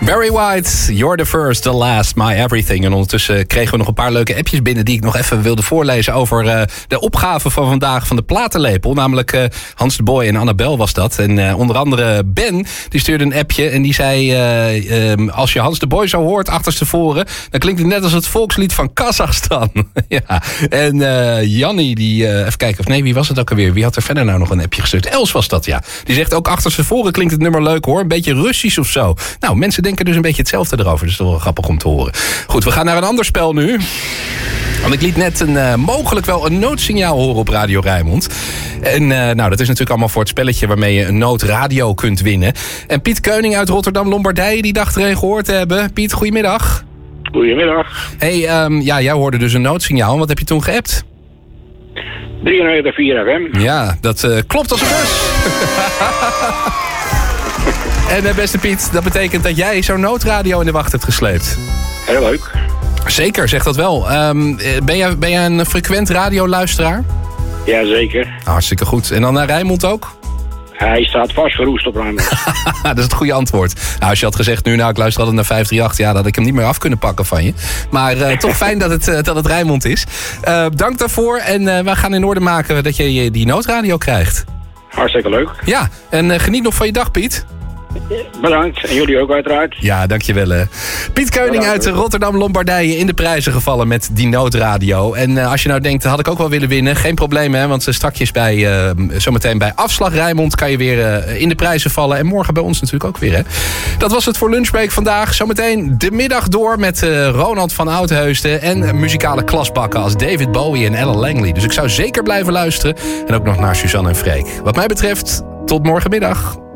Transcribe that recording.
Barry White, you're the first, the last, my everything. En ondertussen kregen we nog een paar leuke appjes binnen die ik nog even wilde voorlezen over de opgave van vandaag van de platenlepel. Namelijk Hans de Boy en Annabel was dat. En onder andere Ben, die stuurde een appje en die zei... als je Hans de Boy zo hoort achterstevoren, dan klinkt het net als het volkslied van Kazachstan. Ja. En Jannie, die... even kijken, of nee, wie was het ook alweer? Wie had er verder nou nog een appje gestuurd? Els was dat, ja. Die zegt ook achterstevoren klinkt het nummer leuk hoor. Een beetje Russisch of zo. Nou, mensen denken dus een beetje hetzelfde erover. Dus dat is wel grappig om te horen. Goed, we gaan naar een ander spel nu. Want ik liet net mogelijk wel een noodsignaal horen op Radio Rijnmond. En nou, dat is natuurlijk allemaal voor het spelletje waarmee je een noodradio kunt winnen. En Piet Keuning uit Rotterdam-Lombardije, die dacht er een gehoord te hebben. Piet, goedemiddag. Goedemiddag. Hey, ja, jij hoorde dus een noodsignaal. Wat heb je toen geappt? 93.4 FM. Ja, dat klopt als een bus. En beste Piet, dat betekent dat jij zo'n noodradio in de wacht hebt gesleept. Heel leuk. Zeker, zeg dat wel. Ben jij een frequent radioluisteraar? Jazeker. Hartstikke goed. En dan naar Rijnmond ook? Hij staat vastgeroest op Rijnmond. Dat is het goede antwoord. Nou, als je had gezegd nu, ik luister altijd naar 538... ja, dat had ik hem niet meer af kunnen pakken van je. Maar toch fijn dat het Rijnmond is. Dank daarvoor en we gaan in orde maken dat je die noodradio krijgt. Hartstikke leuk. Ja, en geniet nog van je dag, Piet. Bedankt. En jullie ook uiteraard. Ja, dankjewel. Piet Keuning uit Rotterdam-Lombardije in de prijzen gevallen met die noodradio. En als je nou denkt, dat had ik ook wel willen winnen. Geen probleem, hè, want strakjes zometeen bij Afslag Rijnmond kan je weer in de prijzen vallen. En morgen bij ons natuurlijk ook weer, hè. Dat was het voor Lunchbreak vandaag. Zometeen de middag door met Ronald van Oudheusden en muzikale klasbakken als David Bowie en Ella Langley. Dus ik zou zeker blijven luisteren. En ook nog naar Suzanne en Freek. Wat mij betreft, tot morgenmiddag.